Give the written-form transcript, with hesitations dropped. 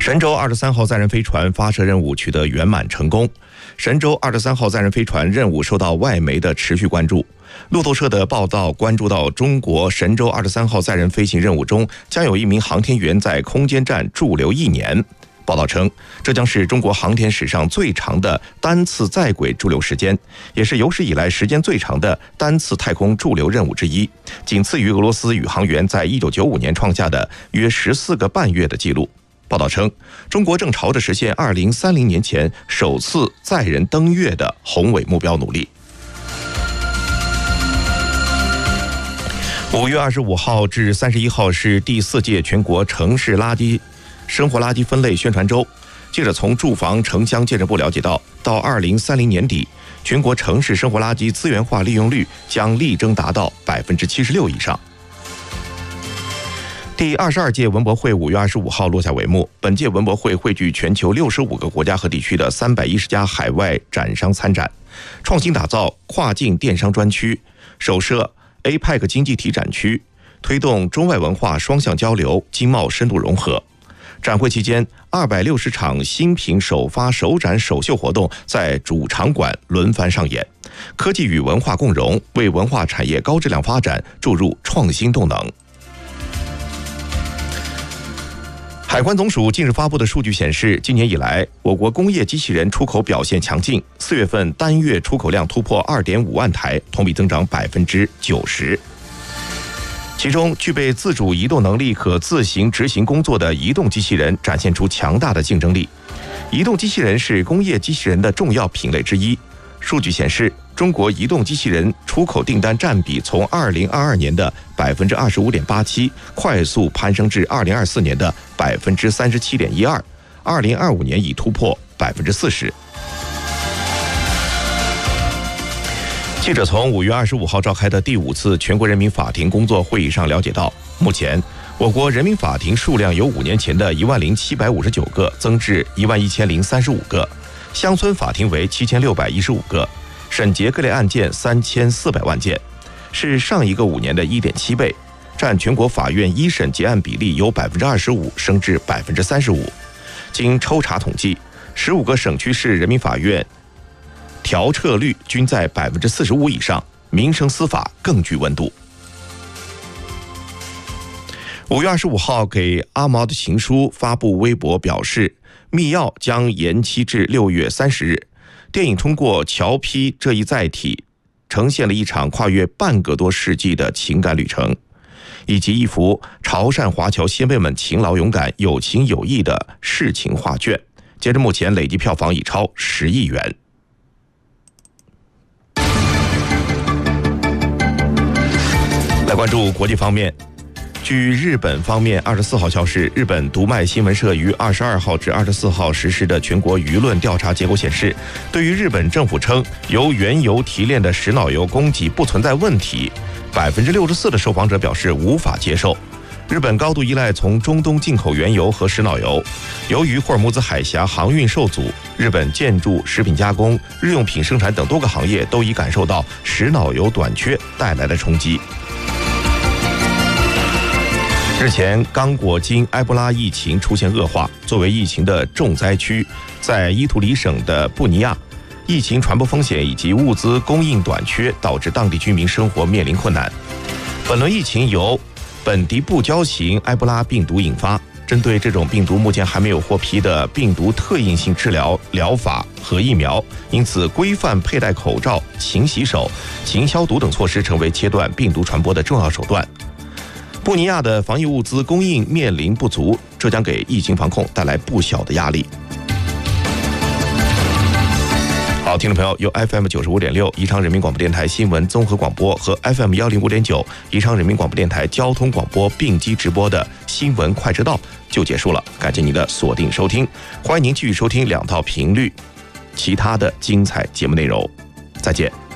神舟23号载人飞船发射任务取得圆满成功。神舟23号载人飞船任务受到外媒的持续关注。路透社的报道关注到，中国神舟23号载人飞行任务中将有一名航天员在空间站驻留1年。报道称，这将是中国航天史上最长的单次在轨驻留时间，也是有史以来时间最长的单次太空驻留任务之一，仅次于俄罗斯宇航员在1995年创下的约14个半月的记录。报道称，中国正朝着实现2030年前首次载人登月的宏伟目标努力。5月25号至31号是第4届全国城市生活垃圾分类宣传周。记者从住房城乡建设部了解到，2030年底，全国城市生活垃圾资源化利用率将力争达到76%以上。第22届文博会5月25号落下帷幕。本届文博会汇聚全球65个国家和地区的310家海外展商参展，创新打造跨境电商专区，首设 APEC 经济体展区，推动中外文化双向交流、经贸深度融合。展会期间，260场新品首发、首展、首秀活动在主场馆轮番上演，科技与文化共融，为文化产业高质量发展注入创新动能。海关总署近日发布的数据显示，今年以来，我国工业机器人出口表现强劲，4月份单月出口量突破2.5万台，同比增长90%。其中，具备自主移动能力、可自行执行工作的移动机器人展现出强大的竞争力。移动机器人是工业机器人的重要品类之一。数据显示，中国移动机器人出口订单占比从2022年的25.87%快速攀升至2024年的37.12%，2025年已突破40%。记者从5月25号召开的第5次全国人民法庭工作会议上了解到，目前我国人民法庭数量由5年前的10759个增至11035个，乡村法庭为7615个，审结各类案件3400万件，是上一个5年的1.7倍，占全国法院一审结案比例由25%升至35%。经抽查统计，15个省区市人民法院调撤率均在45%以上，民生司法更具温度。5月25号给阿毛的情书发布微博表示，密钥将延期至6月30日。电影通过乔批这一载体，呈现了一场跨越半个多世纪的情感旅程，以及一幅潮汕华侨先辈们勤劳勇敢、有情有义的世情画卷。截至目前，累计票房已超10亿元。来关注国际方面，据日本方面24号消息，日本读卖新闻社于22号至24号实施的全国舆论调查结果显示，对于日本政府称由原油提炼的石脑油供给不存在问题，64%的受访者表示无法接受。日本高度依赖从中东进口原油和石脑油，由于霍尔木兹海峡航运受阻，日本建筑、食品加工、日用品生产等多个行业都已感受到石脑油短缺带来的冲击。日前，刚果金埃博拉疫情出现恶化，作为疫情的重灾区，在伊图里省的布尼亚，疫情传播风险以及物资供应短缺，导致当地居民生活面临困难。本轮疫情由本地布胶型埃博拉病毒引发，针对这种病毒，目前还没有获批的病毒特应性治疗疗法和疫苗，因此规范佩戴口罩、勤洗手、勤消毒等措施成为切断病毒传播的重要手段。布尼亚的防疫物资供应面临不足，这将给疫情防控带来不小的压力。好，听众朋友，由 FM95.6 宜昌人民广播电台新闻综合广播和 FM105.9 宜昌人民广播电台交通广播并机直播的新闻快车道就结束了，感谢您的锁定收听，欢迎您继续收听2套频率其他的精彩节目内容，再见。